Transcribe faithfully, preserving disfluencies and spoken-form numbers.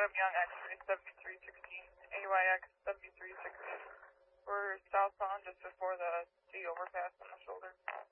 Adam Young, X-ray seventy-three sixteen, A Y X seventy-three sixteen. We're southbound just before the D overpass on the shoulder.